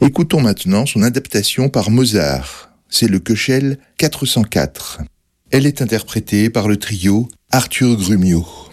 Écoutons maintenant son adaptation par Mozart. C'est le Köchel 404. Elle est interprétée par le trio Arthur Grumio.